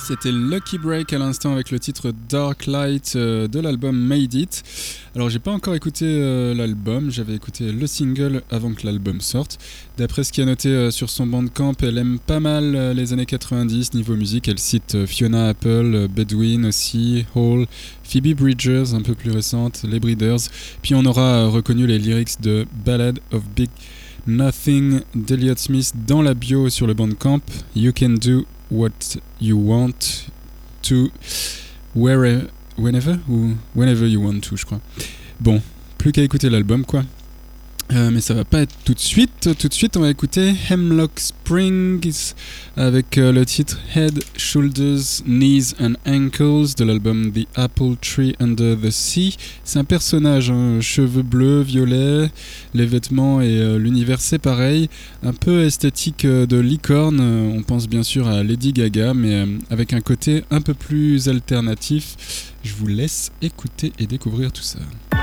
C'était Lucky Break à l'instant avec le titre Dark Light de l'album Made It. Alors j'ai pas encore écouté l'album, j'avais écouté le single avant que l'album sorte. D'après ce qui a noté sur son Bandcamp, elle aime pas mal les années 90 niveau musique. Elle cite Fiona Apple, Bedouin aussi, Hall, Phoebe Bridgers un peu plus récente, les Breeders. Puis on aura reconnu les lyrics de Ballad of Big Nothing d'Elliott Smith dans la bio sur le Bandcamp. You can do what you want to whenever you want to, je crois. Bon, plus qu'à écouter l'album quoi. Mais ça va pas être tout de suite. Tout de suite, on va écouter Hemlock Springs avec le titre Head, Shoulders, Knees and Ankles de l'album The Apple Tree Under the Sea. C'est un personnage, cheveux bleus, violets, les vêtements et l'univers c'est pareil. Un peu esthétique de licorne. On pense bien sûr à Lady Gaga, mais avec un côté un peu plus alternatif. Je vous laisse écouter et découvrir tout ça.